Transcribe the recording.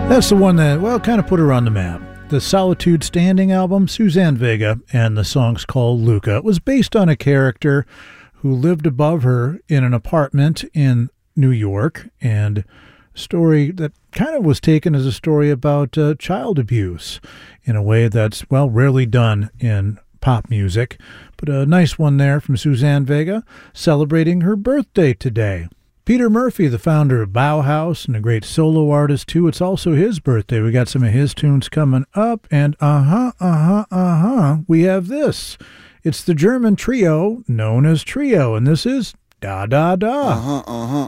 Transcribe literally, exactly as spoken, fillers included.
That's the one that, well, kind of put her on the map. The Solitude Standing album, Suzanne Vega, and the song's called Luca. It was based on a character who lived above her in an apartment in New York, and a story that kind of was taken as a story about uh, child abuse in a way that's, well, rarely done in pop music. But a nice one there from Suzanne Vega, celebrating her birthday today. Peter Murphy, the founder of Bauhaus and a great solo artist, too. It's also his birthday. We got some of his tunes coming up, and uh-huh, uh-huh, uh-huh, we have this. It's the German trio known as Trio, and this is Da Da Da. Uh-huh, uh-huh,